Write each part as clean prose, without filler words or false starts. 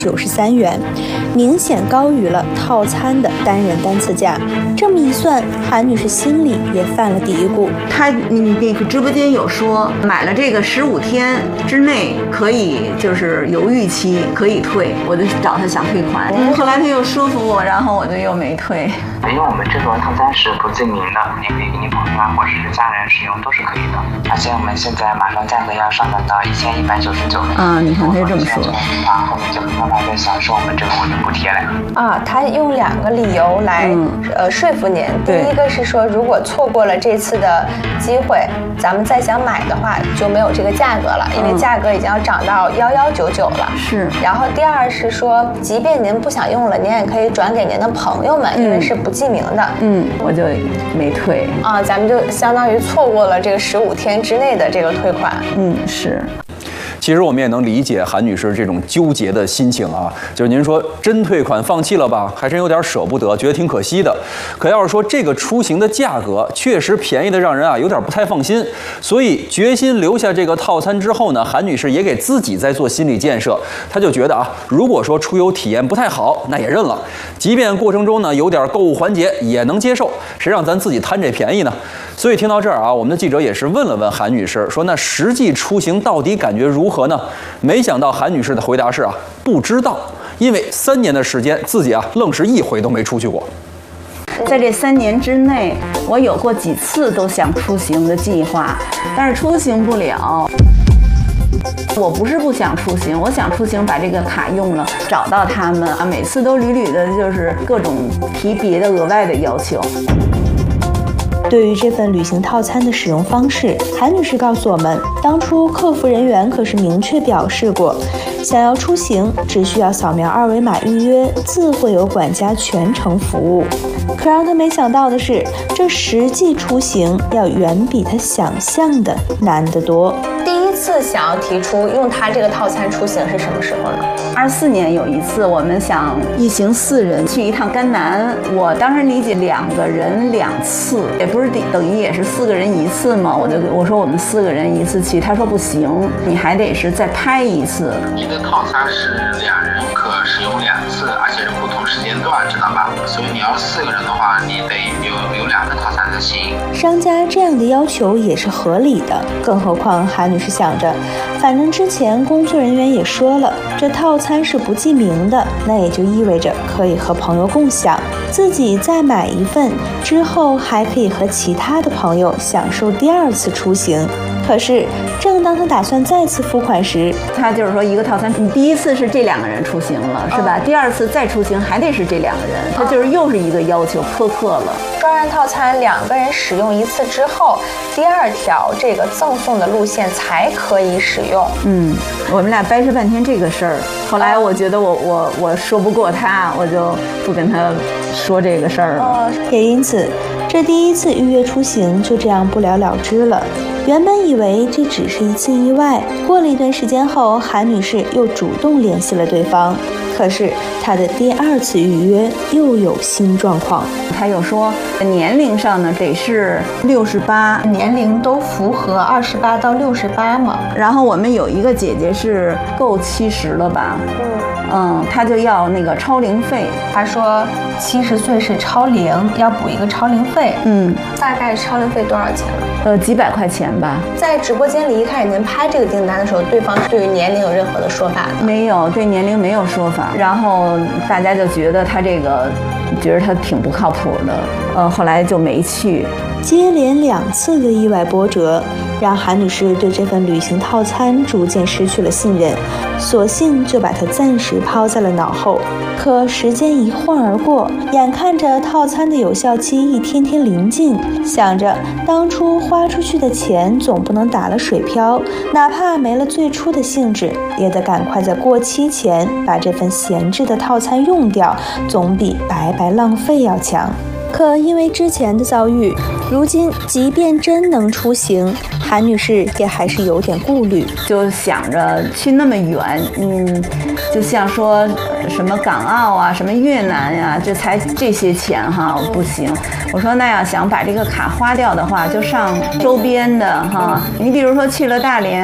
93元，明显高于了套餐的单人单次价。这么一算，韩女士心里也犯了嘀咕。 你那个直播间有说买了这个15天之内可以就是犹豫期可以退，我就找他想退款，后来他又说服我，然后我就又没退。 因为我们这种套餐是不记名的，你可以给你朋友啊或者是家人使用都是可以的。而且我们现在马上价格要上涨到1199元。 你看他就这么说。 后面就慢慢的享受我们这个物流补贴了。 他用2个理由来说服您。第一个是说，如果错过了这次的机会，咱们再想买的话就没有这个价格了，因为价格已经要涨到1199了。 是。 然后第二是说，即便您不想用了，您也可以转给您的朋友们，因为是不记名的。 我就没退咱们就相当于错过了这个15天之内的这个退款。 是。 其实我们也能理解韩女士这种纠结的心情啊，就是您说真退款放弃了吧，还真有点舍不得，觉得挺可惜的。可要是说这个出行的价格确实便宜的让人有点不太放心，所以决心留下这个套餐之后呢，韩女士也给自己在做心理建设。她就觉得如果说出游体验不太好，那也认了，即便过程中呢有点购物环节也能接受，谁让咱自己贪这便宜呢？所以听到这儿我们的记者也是问了问韩女士，说那实际出行到底感觉如何呢？没想到韩女士的回答是不知道，因为3年的时间自己愣是一回都没出去过。 在这3年之内，我有过几次都想出行的计划，但是出行不了。我不是不想出行，我想出行，把这个卡用了，找到他们每次都屡屡的就是各种提别的额外的要求。 对于这份旅行套餐的使用方式，韩女士告诉我们，当初客服人员可是明确表示过，想要出行只需要扫描2维码预约，自会有管家全程服务。可让她没想到的是，这实际出行要远比她想象的难得多。 第一次想要提出用它这个套餐出行是什么时候呢 ？24年有一次，我们想一行4人去一趟甘南，我当时理解2个人2次，也不是等于也是4个人1次嘛？我说我们4个人1次去，他说不行，你还得是再拍1次。 你的套餐是2人可使用2次，而且是不同时间段，知道吧？所以你要4个人的话，你得有2个套餐才行。 商家这样的要求也是合理的，更何况韩女士想着，反正之前工作人员也说了，这套餐是不记名的，那也就意味着可以和朋友共享，自己再买一份之后还可以和其他的朋友享受第2次出行。可是正当他打算再次付款时， 他就是说一个套餐，你第1次是这2个人出行了，是吧？第2次再出行还得是这2个人，他就是又是一个要求苛刻了。 双人套餐2个人使用1次之后，第2条这个赠送的路线才可以使用。 我们俩掰扯半天这个事儿，后来我觉得我说不过他，我就不跟他说这个事儿了。 也因此，这第1次预约出行就这样不了了之了。原本以为这只是一次意外，过了一段时间后，韩女士又主动联系了对方。可是她的第2次预约又有新状况， 她又说年龄上呢得是68， 年龄都符合28到68嘛。 然后我们有一个姐姐是够70了吧？她就要那个超龄费。 她说70岁是超龄，要补一个超龄费。大概超龄费多少钱呢？ 几百块钱吧。 在直播间里一开始您拍这个订单的时候，对方对于年龄有任何的说法吗？ 没有，对年龄没有说法。然后大家就觉得他这个，觉得他挺不靠谱的。后来就没去。 接连2次的意外波折，让韩女士对这份旅行套餐逐渐失去了信任，索性就把它暂时抛在了脑后。可时间一晃而过，眼看着套餐的有效期一天天临近，想着当初花出去的钱总不能打了水漂，哪怕没了最初的兴致，也得赶快在过期前把这份闲置的套餐用掉，总比白白浪费要强。可因为之前的遭遇，如今即便真能出行，韩女士也还是有点顾虑， 就想着去那么远，就像说什么港澳啊，什么越南呀，这些钱哈，不行。我说那要想把这个卡花掉的话，就上周边的哈，你比如说去了大连，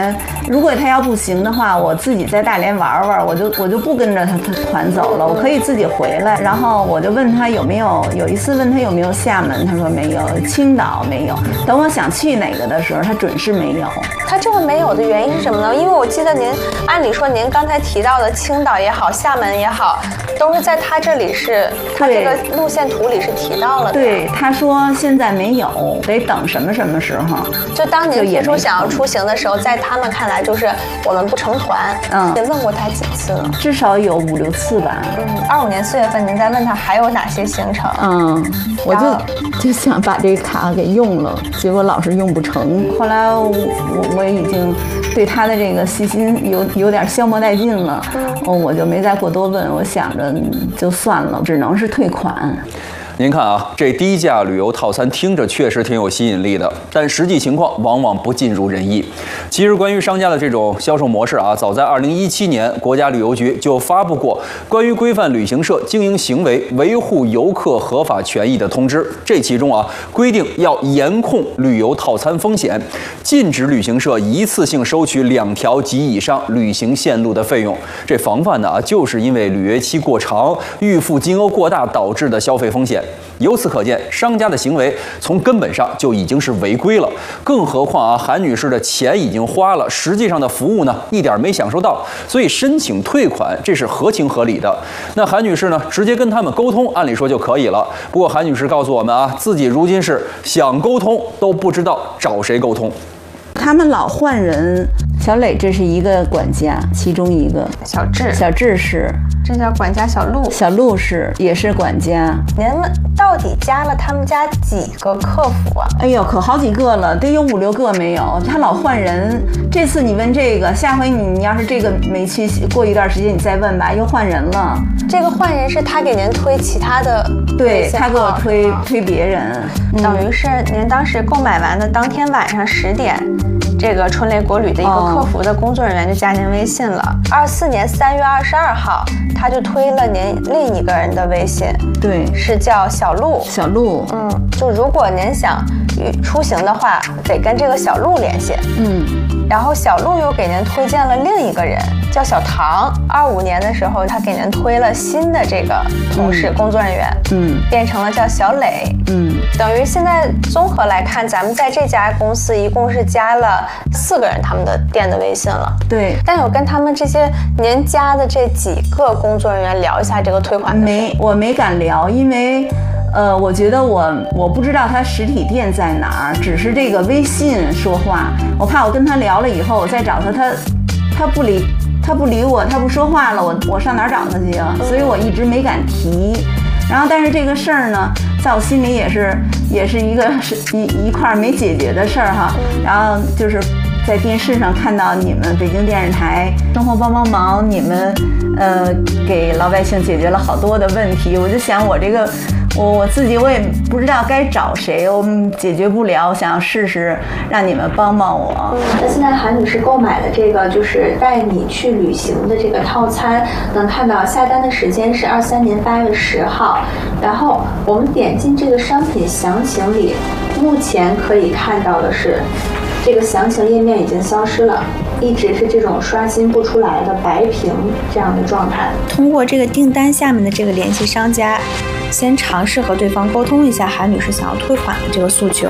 如果他要不行的话，我自己在大连玩玩，我就不跟着他团走了，我可以自己回来。然后我就问他有一次问他有没有厦门，他说没有，青岛没有。等我想去哪个的时候，他准是没有。 他这个没有的原因是什么呢？因为我记得您按理说您刚才提到的青岛也好，厦门也好，都是在他这里是，他这个路线图里是提到了的。 对，他说现在没有，得等什么时候。 就当您提出想要出行的时候，在他们看来就是我们不成团。也问过他几次了？ 至少有5、6次吧。 25年4月份，您再问他还有哪些行程？ 我就想把这个卡给用了，结果老是用不成。后来我已经对他的这个细心有点消磨殆尽了，我就没再过多问，我想着就算了，只能是退款。 您看啊，这低价旅游套餐听着确实挺有吸引力的，但实际情况往往不尽如人意。其实，关于商家的这种销售模式啊，早在2017年，国家旅游局就发布过关于规范旅行社经营行为、维护游客合法权益的通知。这其中啊，规定要严控旅游套餐风险，禁止旅行社一次性收取2条及以上旅行线路的费用。这防范的啊，就是因为履约期过长、预付金额过大导致的消费风险。由此可见，商家的行为从根本上就已经是违规了。更何况啊，韩女士的钱已经花了，实际上的服务呢一点没享受到，所以申请退款这是合情合理的。那韩女士呢，直接跟他们沟通，按理说就可以了。不过韩女士告诉我们啊，自己如今是想沟通都不知道找谁沟通。 他们老换人，小磊这是一个管家，其中一个小智是， 这叫管家小陆是也是管家。 您们到底加了他们家几个客服啊？ 哎呦，可好几个了，得有5、6个没有。他老换人，这次你问这个，下回你要是这个没去，过一段时间你再问吧，又换人了。 这个换人是他给您推其他的， 对，他给我推别人， 等于是您当时购买完的当天晚上10点。这个春雷国旅的一个客服的工作人员就加您微信了。24年3月22号，他就推了您另一个人的微信， 对， 是叫小陆。就如果您想出行的话，得跟这个小陆联系。然后小陆又给您推荐了另一个人，叫小唐。25年的时候，他给您推了新的这个同事、工作人员，变成了叫小磊。等于现在综合来看，咱们在这家公司一共是加了4个人他们的店的微信了。 对， 但有跟他们这些您加的这几个工作人员聊一下这个退款的事？ 我没敢聊，因为我觉得我不知道他实体店在哪儿，只是这个微信说话，我怕我跟他聊了以后，我再找他不理我，他不说话了，我上哪儿找他去啊？所以我一直没敢提。然后，但是这个事儿呢，在我心里也是一块没解决的事儿哈。然后就是在电视上看到你们北京电视台生活帮帮忙，你们给老百姓解决了好多的问题，我就想我自己我也不知道该找谁，我们解决不了，我想要试试让你们帮帮我。 那现在韩女士购买的这个就是带你去旅行的这个套餐，能看到下单的时间是23年8月10号，然后我们点进这个商品详情里，目前可以看到的是这个详情页面已经消失了，一直是这种刷新不出来的白屏这样的状态。通过这个订单下面的这个联系商家，先尝试和对方沟通一下韩女士想要退款的这个诉求。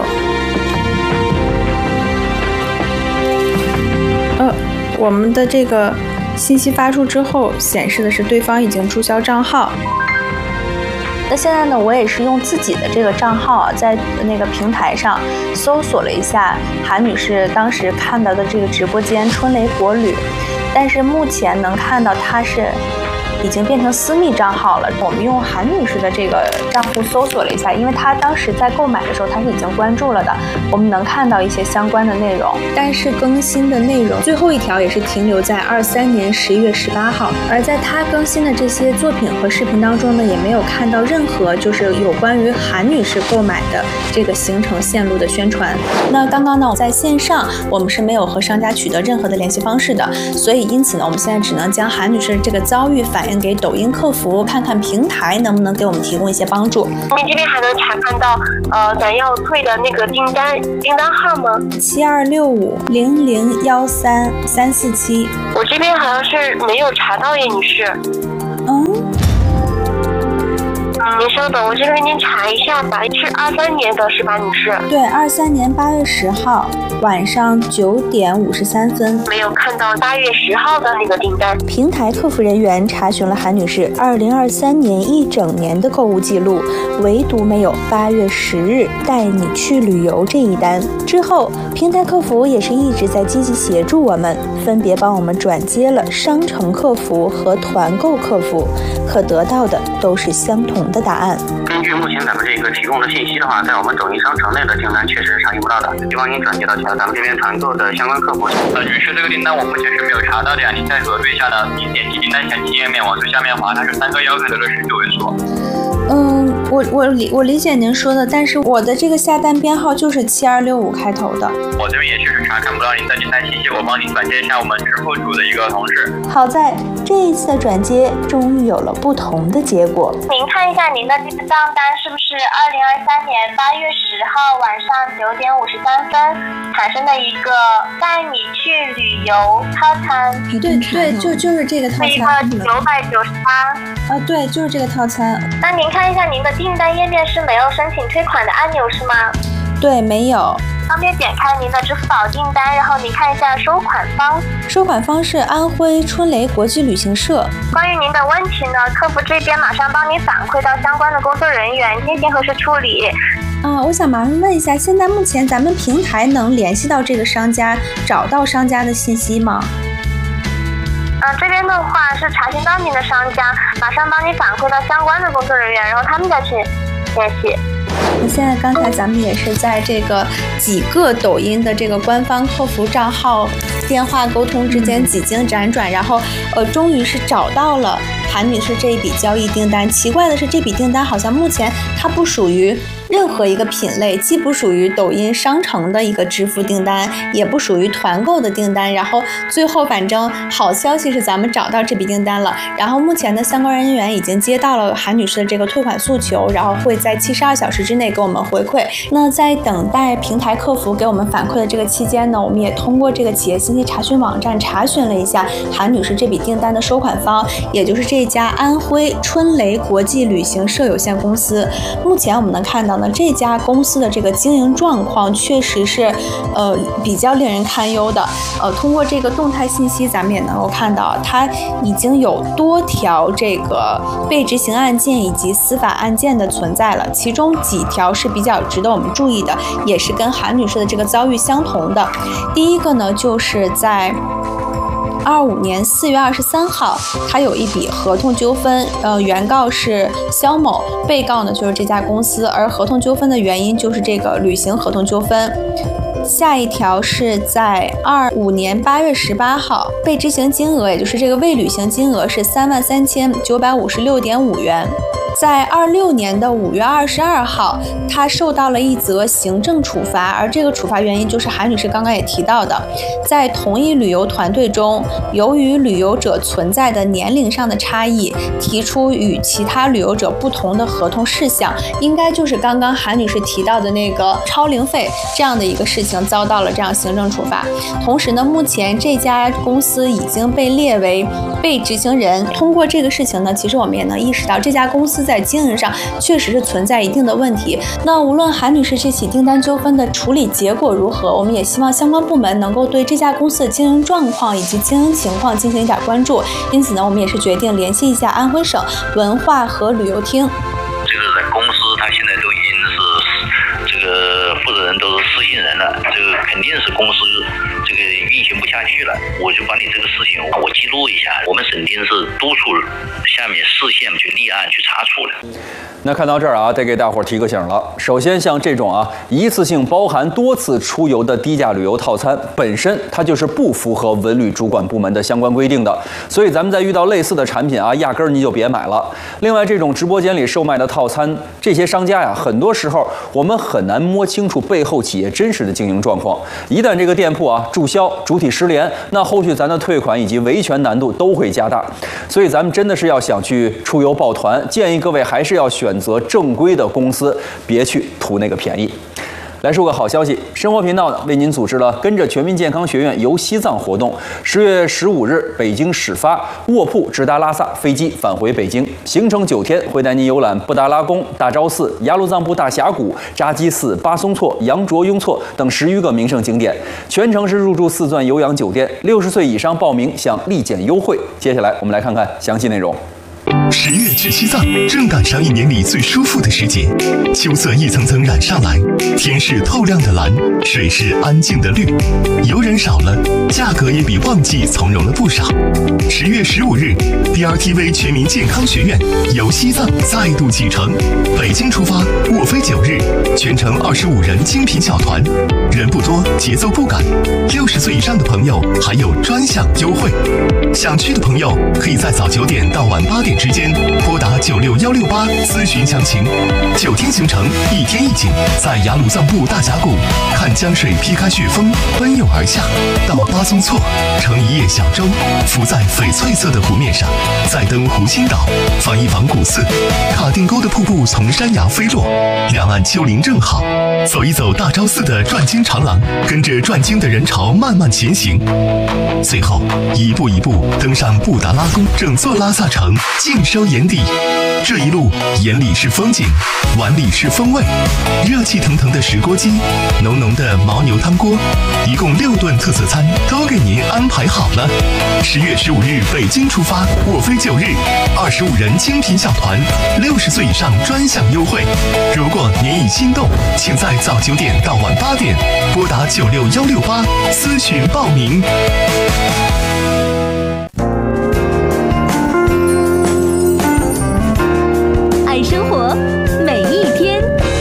我们的这个信息发出之后，显示的是对方已经注销账号。那现在呢，我也是用自己的这个账号啊，在那个平台上搜索了一下韩女士当时看到的这个直播间春雷国旅，但是目前能看到它是已经变成私密账号了。我们用韩女士的这个账户搜索了一下，因为她当时在购买的时候她是已经关注了的，我们能看到一些相关的内容，但是更新的内容最后一条也是停留在23年11月18号，而在她更新的这些作品和视频当中呢，也没有看到任何就是有关于韩女士购买的这个行程线路的宣传。那刚刚呢，在线上我们是没有和商家取得任何的联系方式的，所以因此呢，我们现在只能将韩女士这个遭遇反反映给抖音客服，看看平台能不能给我们提供一些帮助。 你这边还能查看到咱要退的那个订单号吗 7265001337。 我这边好像是没有查到耶，女士。您稍等，我这边给您查一下吧。是23年的是吧，女士？ 对，23年8月10号晚上9点53分。 没有看到8月10号的那个订单。 平台客服人员查询了韩女士2023年一整年的购物记录，唯独没有8月10日带你去旅游这一单。之后，平台客服也是一直在积极协助我们，分别帮我们转接了商城客服和团购客服，可得到的都是相同的答案。 根据目前咱们这个提供的信息的话，在我们抖音商城内的订单确实是查询不到的，就帮您转接到咱们这边团购的相关客服。 女士，这个订单我目前是没有查到的呀。您在核对一下呢，您点击订单详情页面，往最下面滑，它是3个1开头的19位数。 我理解您说的，但是我的这个下单编号就是7265开头的。 我这边也确实查看不到您的订单信息，我帮您转接一下我们支付组的一个同事。 好在这一次的转接终于有了不同的结果。 您看一下您的这个账单是不是2023年8月10号晚上9点53分产生的一个带你去旅游套餐？ 对，就是这个套餐。 是一个998。 对，就是这个套餐。 那您看一下您的订单页面是没有申请退款的按钮是吗？ 对，没有。 方便点开您的支付宝订单，然后您看一下收款方。 收款方是安徽春雷国际旅行社。 关于您的问题呢，客服这边马上帮您反馈到相关的工作人员进行核实处理。 我想麻烦问一下，现在目前咱们平台能联系到这个商家，找到商家的信息吗？ 这边的话是查询到您的商家，马上帮你反馈到相关的工作人员，然后他们再去联系。 那现在刚才咱们也是在这个几个抖音的这个官方客服账号电话沟通之间几经辗转，然后终于是找到了韩女士这一笔交易订单。奇怪的是，这笔订单好像目前它不属于任何一个品类，既不属于抖音商城的一个支付订单，也不属于团购的订单。然后最后反正好消息是咱们找到这笔订单了，然后目前的相关人员已经接到了韩女士的这个退款诉求，然后会在72小时之内给我们回馈。那在等待平台客服给我们反馈的这个期间呢，我们也通过这个企业信息查询网站查询了一下韩女士这笔订单的收款方，也就是这家安徽春雷国际旅行社有限公司。目前我们能看到呢，这家公司的这个经营状况确实是比较令人堪忧的。通过这个动态信息，咱们也能够看到，它已经有多条这个被执行案件以及司法案件的存在了，其中几条是比较值得我们注意的，也是跟韩女士的这个遭遇相同的。第一个呢，就是在25年4月23号，他有一笔合同纠纷，原告是肖某，被告呢就是这家公司，而合同纠纷的原因就是这个旅行合同纠纷。下一条是在25年8月18号，被执行金额，也就是这个未履行金额是33956.5元。在26年的5月22号，他受到了一则行政处罚，而这个处罚原因就是韩女士刚刚也提到的，在同一旅游团队中，由于旅游者存在的年龄上的差异，提出与其他旅游者不同的合同事项，应该就是刚刚韩女士提到的那个超龄费这样的一个事情，遭到了这样行政处罚。同时呢，目前这家公司已经被列为被执行人。通过这个事情呢，其实我们也能意识到这家公司在经营上确实是存在一定的问题。那无论韩女士这起订单纠纷的处理结果如何，我们也希望相关部门能够对这家公司的经营状况以及经营情况进行一点关注。因此呢，我们也是决定联系一下安徽省文化和旅游厅。 这个公司它现在都已经是这个负责人都是失信人了，这个肯定是公司这个运行不下去了。我就把你这个事情我记录一下，我们省厅是督促下面市县去立案去查处的。 那看到这儿啊，得给大伙儿提个醒了。首先，像这种一次性包含多次出游的低价旅游套餐，本身它就是不符合文旅主管部门的相关规定的，所以咱们在遇到类似的产品压根儿你就别买了。另外，这种直播间里售卖的套餐，这些商家很多时候我们很难摸清楚背后企业真实的经营状况。一旦这个店铺注销，主体体失联，那后续咱的退款以及维权难度都会加大。所以咱们真的是要想去出游抱团，建议各位还是要选择正规的公司，别去图那个便宜。来说个好消息，生活频道呢为您组织了跟着全民健康学院游西藏活动。10月15日北京始发，卧铺直达拉萨，飞机返回北京，行程9天，会带您游览布达拉宫、大昭寺、雅鲁藏布大峡谷、扎基寺、巴松措、羊卓雍措等10余个名胜景点，全程是入住4钻有氧酒店，60岁以上报名享立减优惠。接下来我们来看看详细内容。 10月去西藏，正赶上1年里最舒服的时节。秋色一层层染上来，天是透亮的蓝，水是安静的绿，游人少了，价格也比旺季从容了不少。10月15日 ，BRTV 全民健康学院游西藏再度启程，北京出发，卧飞9日，全程25人精品小团，人不多，节奏不赶。60岁以上的朋友还有专享优惠，想去的朋友可以在早9点到晚8点之间拨打96168咨询详情。9天行程，1天1景，在雅鲁藏布大峡谷看江水劈开雪峰奔涌而下，到巴松措乘1叶小舟，浮在翡翠色的湖面上，再登湖心岛，访一访古寺，卡定沟的瀑布从山崖飞落，两岸丘陵正好，走一走大昭寺的转经长廊，跟着转经的人潮慢慢前行，最后一步一步登上布达拉宫，整座拉萨城尽收眼底。这一路眼里是风景，碗里是风味，热气腾腾的石锅鸡，浓浓的牦牛汤锅，一共6顿特色餐都给您安排好了。10月15日北京出发，卧飞9日，25人精品小团，60岁以上专享优惠。如果您已心动，请在早9点到晚8点拨打96168咨询报名。